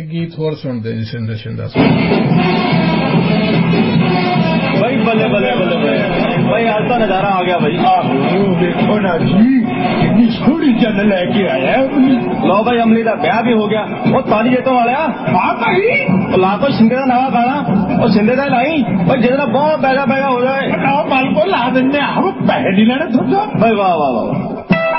गीत होर सुनते जी सिंधे शिंदा भाई बल्ले बल्ले बल्ले भाई आज तो नजारा आ गया भाई। देखो ना जी कितनी सोहनी चल लेके आया लो भाई अमली का ब्याह भी हो गया। वो ताली जेतों वाले हाँ भाई ला को शिंदे का नवा गाना और शिंदे का लाई भाई जितना बहुत बैगा बैगा हो जाए माल को ला देने आप पैसे नहीं लेने थोड़ा भाई वाह वाह वाह